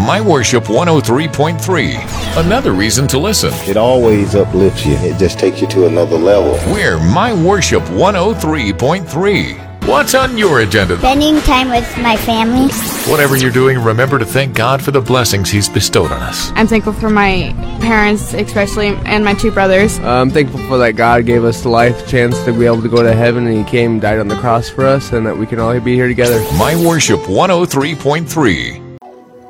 My Worship 103.3. Another reason to listen. It always uplifts you. It just takes you to another level. We're My Worship 103.3. What's on your agenda? Spending time with my family. Whatever you're doing, remember to thank God for the blessings He's bestowed on us. I'm thankful for my parents, especially, and my two brothers. I'm thankful for that God gave us the life chance to be able to go to heaven, and He came, died on the cross for us, and that we can all be here together. My Worship 103.3.